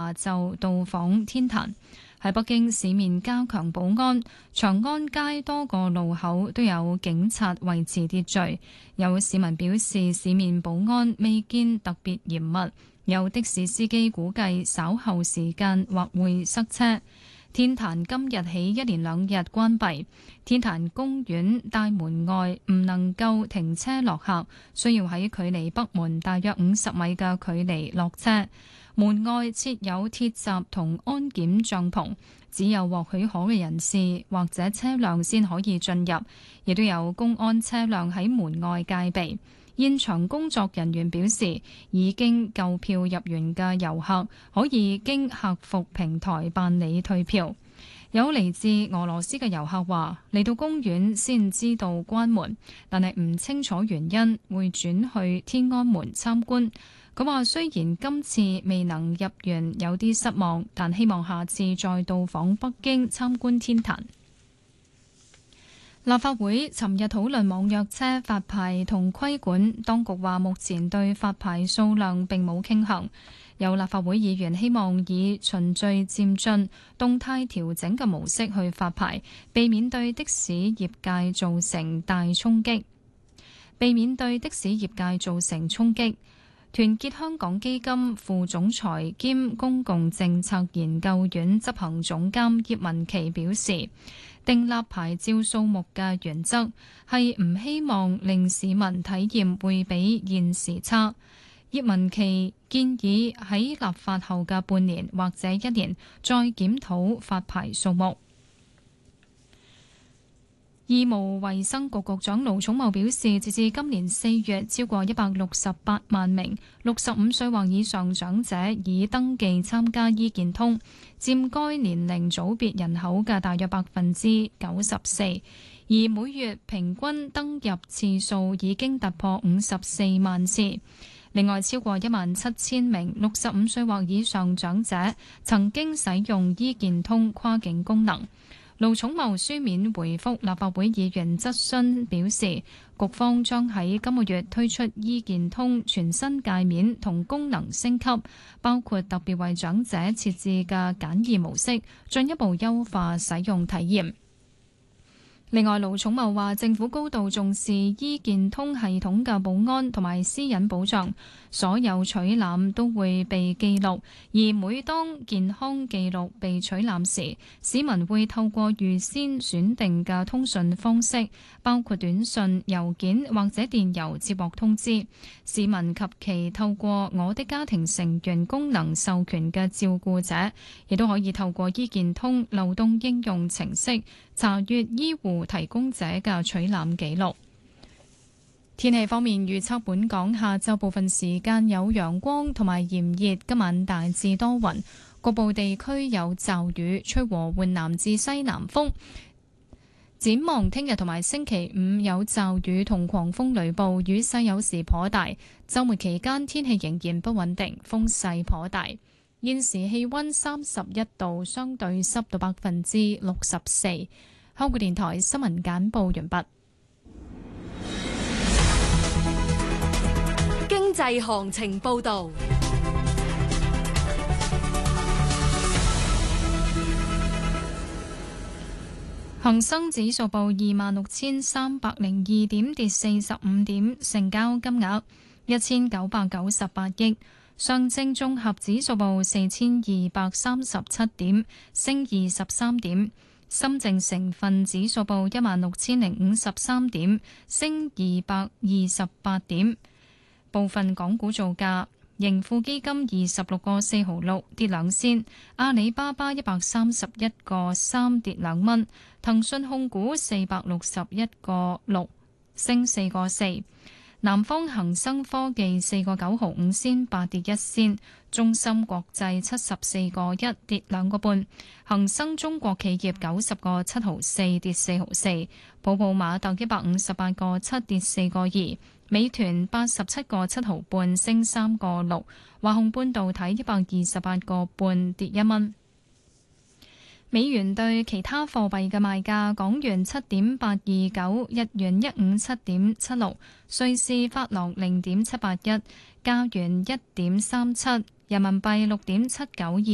下晝到訪天壇。喺北京市面加強保安，長安街多個路口都有警察維持秩序。有市民表示，市面保安未見特別嚴密。有的士司機估計稍後時間或會塞車。天壇今日起一連2日關閉，天壇公園大門外唔能夠停車落客，需要喺距離北門大約50米嘅距離落車。門外設有鐵閘同安檢帳篷，只有獲許可嘅人士或者車輛先可以進入，亦都有公安車輛喺門外戒備。現場工作人員表示，已經購票入園嘅遊客可以經客服平台辦理退票。有嚟自俄羅斯嘅遊客話，嚟到公園先知道關門，但係唔清楚原因，會轉去天安門參觀。佢話雖然今次未能入園有啲失望，但希望下次再到訪北京參觀天壇。立法會尋日討論網約車發牌同規管，當局話目前對發牌數量並冇傾向。有立法會議員希望以循序漸進、動態調整嘅模式去發牌，避免對的士業界造成大衝擊。團結香港基金副總裁兼公共政策研究院執行總監葉文琪表示，訂立牌照數目嘅原則係唔希望令市民體驗會比現時差。葉文琪建議喺立法後嘅半年或者1年再檢討發牌數目。醫務衛生局局長盧寵茂表示，截至今年4月，超過168萬名65歲或以上長者已登記參加醫健通，佔該年齡組別人口嘅大約94%，而每月平均登入次數已經突破54萬次。另外，超過17000名65歲或以上長者曾經使用醫健通跨境功能。盧寵茂書面回覆立法會議員質詢表示，局方將喺今個月推出醫健通全新界面同功能升級，包括特別為長者設置嘅簡易模式，進一步優化使用體驗。另外，盧寵茂話政府高度重視醫健通系統嘅保安同埋私隱保障，所有取覽都會被記錄，而每當健康記錄被取覽時，市民會透過預先選定嘅通訊方式，包括短信、郵件或者電郵接獲通知。市民及其透過我的家庭成員功能授權嘅照顧者，亦都可以透過醫健通流動應用程式查閱醫護提供者嘅取覽記錄。天氣方面預測，本港下晝部分時間有陽光同埋炎熱，今晚大致多雲，局部地區有驟雨，吹和緩南至西南風。展望聽日同埋星期五有驟雨同狂風雷暴，雨勢有時頗大。週末期間天氣仍然不穩定，風勢頗大。現時氣溫31度，相對濕度64%。香港電台新聞簡報完畢。 經濟行情報道。 恒生指數報26,302點，跌45點，成交金額1998億。上證綜合指數報4,237點，升23點。深證成分指數報16,053點，升228點。部分港股造價：盈富基金26個4毫6，跌2仙；阿里巴巴131個3，跌2蚊；騰訊控股461個6，升4個4；南方恒生科技4個9毫5仙8，跌1仙；中芯國際74個1，跌2個半；恒生中國企業90個7毫4，跌4毫4；普普馬特158個7，跌4個2；美團87個7毫半，升3個6；華虹半導體128個半，跌1蚊。美元對其他貨幣嘅賣價：港元7.829，日元157.76，瑞士法郎0.781，加元1.37，人民幣6.792。